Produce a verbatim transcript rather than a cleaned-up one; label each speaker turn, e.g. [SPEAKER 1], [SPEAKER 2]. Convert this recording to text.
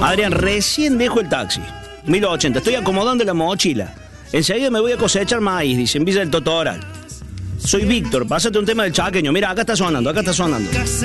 [SPEAKER 1] Adrián, recién dejo el taxi. mil ochenta, estoy acomodando la mochila. Enseguida me voy a cosechar maíz, dice, en Villa del Totoral. Soy Víctor, pásate un tema del chaqueño. Mira, acá está sonando, acá está sonando.